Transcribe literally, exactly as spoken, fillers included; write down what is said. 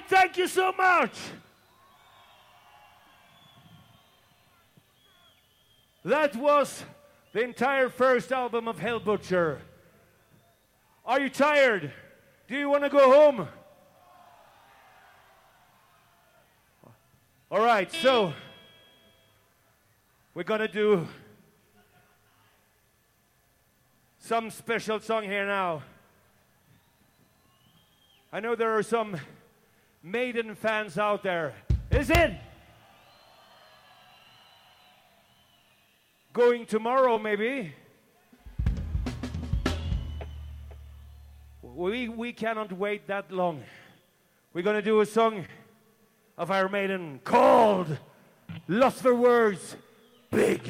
right, thank you so much. That was the entire first album of Hell Butcher. Are you tired? Do you want to go home? All right, so we're gonna do some special song here now. I know there are some Maiden fans out there. Is it? Going tomorrow, maybe? We, we cannot wait that long. We're gonna do a song of Iron Maiden called Lost for Words, Big.